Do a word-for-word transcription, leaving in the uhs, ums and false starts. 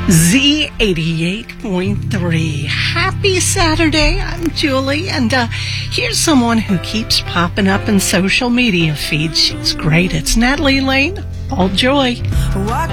Z eighty-eight point three. Happy Saturday. I'm Julie, and uh, here's someone who keeps popping up in social media feeds. She's great. It's Natalie Lane. All joy.